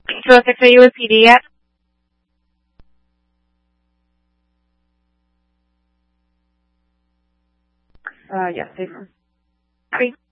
Joseph, are you with PD yet? Yes, they are. Sorry.